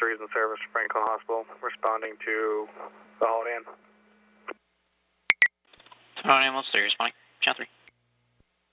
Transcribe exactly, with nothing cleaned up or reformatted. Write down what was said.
three is in service, Franklin Hospital, responding to the Holiday Inn. Holiday Inn, what's there, responding? Channel three.